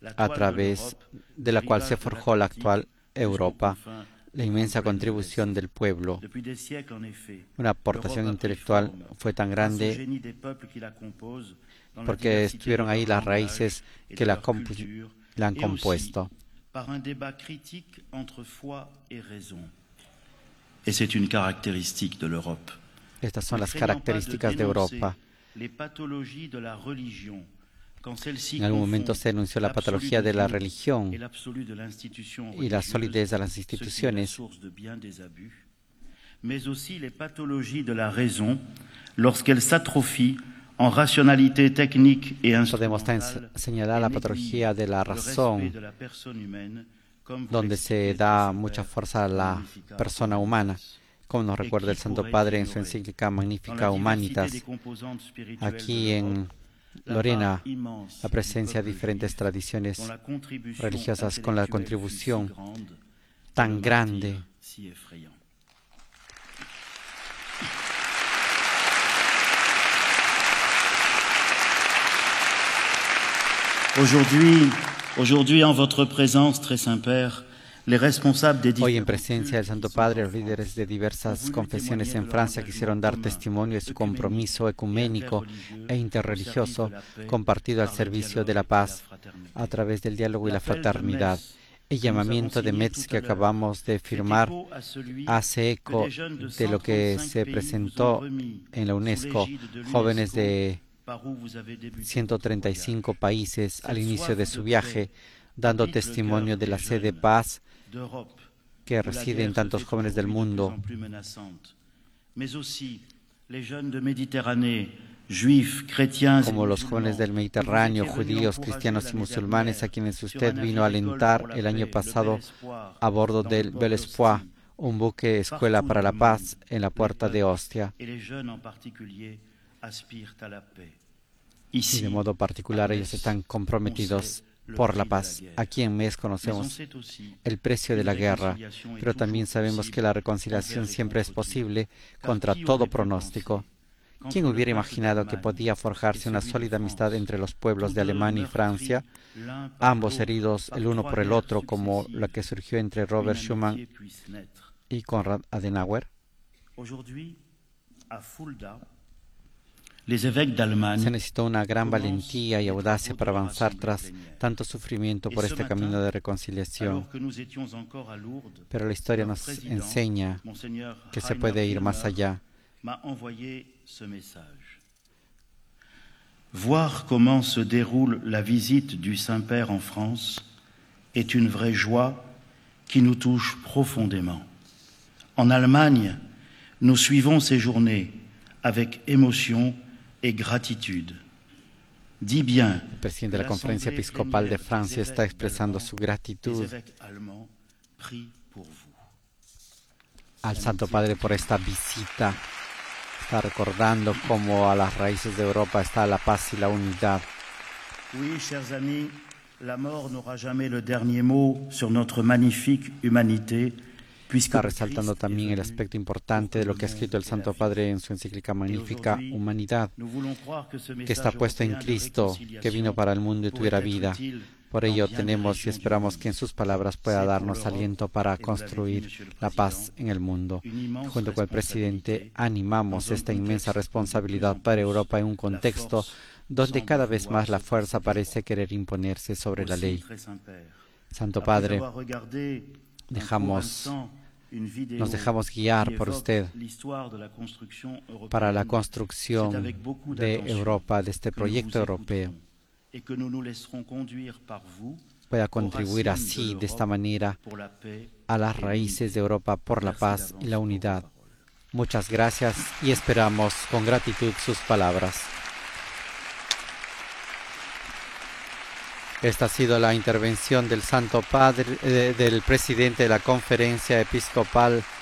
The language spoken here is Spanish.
a través de la cual se forjó la actual Europa, la inmensa contribución del pueblo. Una aportación intelectual fue tan grande porque estuvieron ahí las raíces que la han compuesto. Estas son las características de Europa. En algún momento se denunció la patología de la religión y la solidez de las instituciones, mais aussi les pathologies de la raison lorsqu'elle s'atrophie en rationalité technique et podemos instrumentale señalar la patología de la razón, donde se da mucha fuerza a la persona humana, como nos recuerda el Santo Padre en su encíclica Magnificat Humanitas. Aquí en Lorena, la presencia de diferentes tradiciones religiosas con la contribución tan grande. Aujourd'hui, en votre présence, très Saint-Père, les responsables des Hoy en presencia del Santo Padre, los líderes de diversas confesiones en Francia quisieron dar testimonio de su compromiso ecuménico e interreligioso compartido al servicio de la paz a través del diálogo y la fraternidad. El llamamiento de Metz que acabamos de firmar hace eco de lo que se presentó en la UNESCO, jóvenes de 135 países al inicio de su viaje, dando testimonio de la sed de paz que reside en tantos jóvenes del mundo, como los jóvenes del Mediterráneo, judíos, cristianos y musulmanes, a quienes usted vino a alentar el año pasado a bordo del Bel Espoir, un buque escuela para la paz en la puerta de Ostia. Y de modo particular ellos están comprometidos por la paz. Aquí en Metz conocemos el precio de la guerra, pero también sabemos que la reconciliación siempre es posible contra todo pronóstico. ¿Quién hubiera imaginado que podía forjarse una sólida amistad entre los pueblos de Alemania y Francia, ambos heridos el uno por el otro, como la que surgió entre Robert Schuman y Konrad Adenauer? Se necesitó una gran valentía y audacia para avanzar tras tanto sufrimiento por este camino de reconciliación. Pero la historia nos enseña que se puede ir más allá. Voir comment se déroule la visite du Saint-Père en France est une vraie joie qui nous touche profondément. En Allemagne, nous suivons ces journées avec émotion et gratitude. Dis bien, el presidente de la Conferencia Episcopal de Francia está expresando su gratitud al Santo Padre por esta visita. Está recordando cómo a las raíces de Europa está la paz y la unidad. Oui, chers amis, la mort n'aura jamais le dernier mot sur notre magnifique humanité. Está resaltando también el aspecto importante de lo que ha escrito el Santo Padre en su encíclica Magnífica Humanidad, que está puesto en Cristo, que vino para el mundo y tuviera vida. Por ello tenemos y esperamos que en sus palabras pueda darnos aliento para construir la paz en el mundo. Junto con el presidente animamos esta inmensa responsabilidad para Europa en un contexto donde cada vez más la fuerza parece querer imponerse sobre la ley. Santo Padre, nos dejamos guiar por usted para la construcción de Europa, de este proyecto europeo. Pueda contribuir así, de esta manera, a las raíces de Europa por la paz y la unidad. Muchas gracias y esperamos con gratitud sus palabras. Esta ha sido la intervención del Santo Padre, del presidente de la Conferencia Episcopal